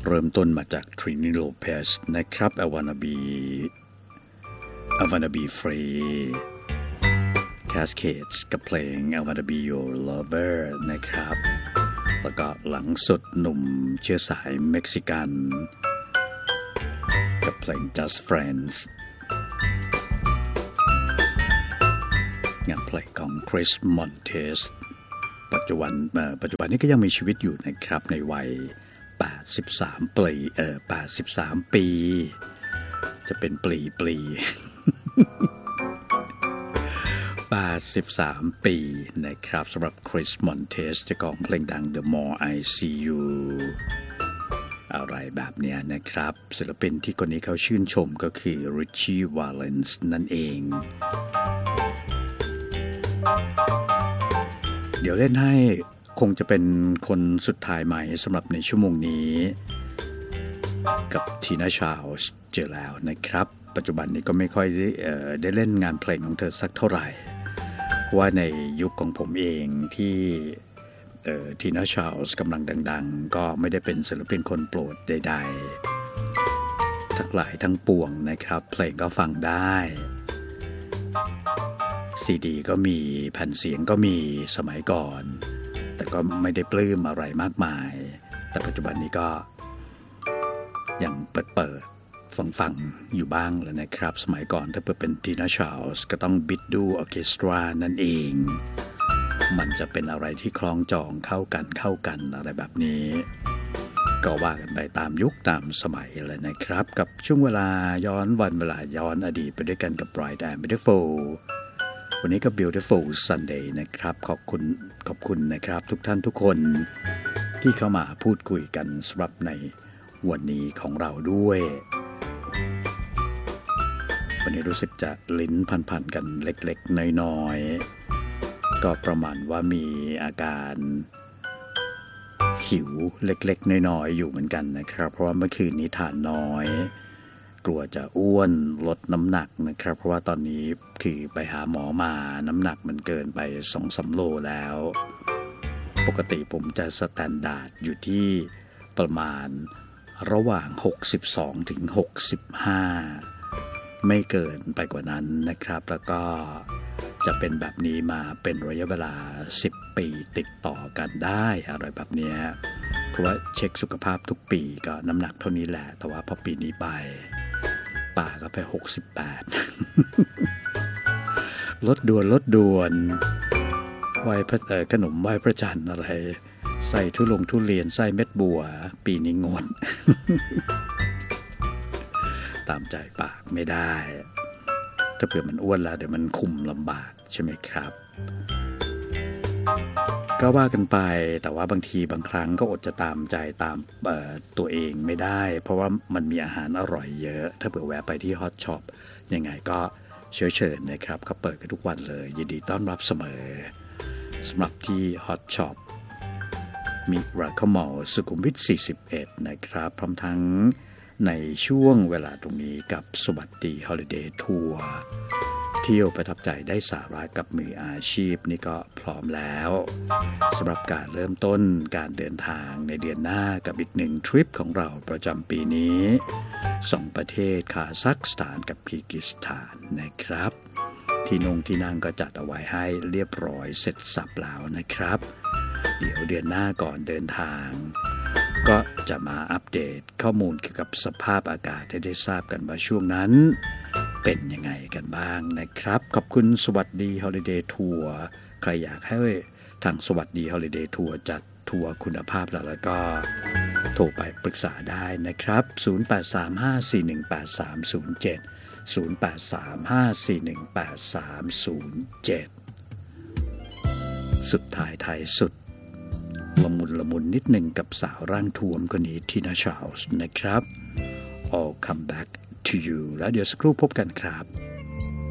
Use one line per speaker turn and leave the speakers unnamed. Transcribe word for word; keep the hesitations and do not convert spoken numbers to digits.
เริ่มต้นมาจากทรินิโลเปสนะครับ I wanna be I wanna be free Cascades กับเพลง I wanna be your lover นะครับแล้วก็หลังสุดหนุ่มเชื้อสายเม็กซิกันกับเพลง Just Friends งานเพลงของ Chris Montes ปัจจุบันปัจจุบันนี้ก็ยังมีชีวิตอยู่นะครับในวัยแปดสิบสามปีเอ่อแปดสิบสามปีจะเป็นปลีปลีแปดสิบสามปีนะครับสำหรับ Chris Montes เจ้าของเพลงดัง The More I See You อะไรแบบเนี้ยนะครับศิลปินที่คนนี้เขาชื่นชมก็คือ Richie Valens นั่นเองเดี๋ยวเล่นให้คงจะเป็นคนสุดท้ายใหม่สำหรับในชั่วโมงนี้กับทีน่าชาลส์เจอแล้วนะครับปัจจุบันนี้ก็ไม่ค่อยได้เอ่อได้เล่นงานเพลงของเธอสักเท่าไหร่ว่าในยุคของผมเองที่เอ่อทีน่าชาลส์กำลังดังๆก็ไม่ได้เป็นศิลปินคนโปรดใดๆทั้งหลายทั้งปวงนะครับเพลงก็ฟังได้ซีดีก็มีแผ่นเสียงก็มีสมัยก่อนแต่ก็ไม่ได้ปลื้มอะไรมากมายแต่ปัจจุบันนี้ก็ยังเปิดเปิดฟังๆอยู่บ้างแล้วนะครับสมัยก่อนถ้าเปิดเป็นทีน่าชาลส์ก็ต้องบิดดูออร์เคสตรานั่นเองมันจะเป็นอะไรที่คล้องจองเข้ากันเข้ากันอะไรแบบนี้ก็ว่ากันไปตามยุคตามสมัยเลยนะครับกับช่วงเวลาย้อนวันเวลาย้อนอดีตไปด้วยกันกับ Bright and Beautifulวันนี้ก็ Beautiful Sunday นะครับขอบคุณขอบคุณนะครับทุกท่านทุกคนที่เข้ามาพูดคุยกันสำหรับในวันนี้ของเราด้วยวันนี้รู้สึกจะลิ้นพันๆกันเล็กๆน้อยๆก็ประมาณว่ามีอาการหิวเล็กๆน้อยๆอยู่เหมือนกันนะครับเพราะว่าเมื่อคืนนี้ทานน้อยกลัวจะอ้วนลดน้ำหนักนะครับเพราะว่าตอนนี้คือไปหาหมอมาน้ำหนักมันเกินไป สองถึงสาม โลแล้วปกติผมจะสแตนดาร์ดอยู่ที่ประมาณระหว่างหกสิบสองถึงหกสิบห้าไม่เกินไปกว่านั้นนะครับแล้วก็จะเป็นแบบนี้มาเป็นระยะเวลาสิบปีติดต่อกันได้อะไรแบบนี้เพราะว่าเช็คสุขภาพทุกปีก็น้ำหนักเท่านี้แหละแต่ว่าพอปีนี้ไปป่าก็ไปหกสิบแปด ลดด่วนลดด่วนไหว้พระเอ่อขนมไหว้พระจันทร์อะไรใส่ทุลงทุเรียนใส่เม็ดบัวปีนี้งด ตามใจปากไม่ได้ถ้าเผื่อมันอ้วนแล้วเดี๋ยวมันคุมลำบากใช่ไหมครับก็ว่ากันไปแต่ว่าบางทีบางครั้งก็อดจะตามใจตามตัวเองไม่ได้เพราะว่ามันมีอาหารอร่อยเยอะถ้าเผื่อแวะไปที่ฮอตช็อปยังไงก็เชิญเชิญนะครับเขาเปิดกันทุกวันเลยยินดีต้อนรับเสมอสำหรับที่ฮอตช็อปมิราเคิลมอลล์สุขุมวิทสี่สิบเอ็ดนะครับพร้อมทั้งในช่วงเวลาตรงนี้กับสวัสดีฮอลิเดย์ทัวร์เที่ยวประทับใจได้สาระกับมืออาชีพนี่ก็พร้อมแล้วสำหรับการเริ่มต้นการเดินทางในเดือนหน้ากับอีกหนึ่งทริปของเราประจำปีนี้สองประเทศคาซัคสถานกับคีร์กิสถานนะครับที่นงที่นั่งก็จัดเอาไว้ให้เรียบร้อยเสร็จสับแล้วนะครับเดี๋ยวเดือนหน้าก่อนเดินทางก็จะมาอัปเดตข้อมูลเกี่ยวกับสภาพอากาศให้ได้ทราบกันว่าช่วงนั้นเป็นยังไงกันบ้างนะครับขอบคุณสวัสดีฮอลิเดย์ทัวร์ใครอยากให้ทางสวัสดีฮอลิเดย์ทัวร์จัดทัวร์คุณภาพแล้วแล้วก็โทรไปปรึกษาได้นะครับศูนย์ แปด สาม ห้า สี่ หนึ่ง แปด สาม ศูนย์ เจ็ด ศูนย์ แปด สาม ห้า สี่ หนึ่ง แปด สาม ศูนย์ เจ็ดสุดท้ายท้ายสุดละมุนละมุนนิดหนึ่งกับสาวร่างทวมคนนี้ทีน่าชาลส์นะครับ I'll come back to you แล้วเดี๋ยวสักครู่พบกันครับ